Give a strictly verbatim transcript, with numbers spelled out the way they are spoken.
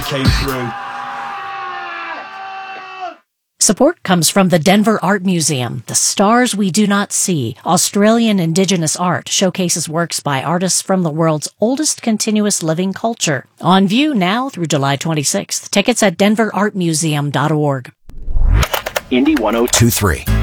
came through. Support comes from the Denver Art Museum. The Stars We Do Not See, Australian Indigenous art, showcases works by artists from the world's oldest continuous living culture. On view now through July twenty-sixth. Tickets at denver art museum dot org. Indy one oh two point three.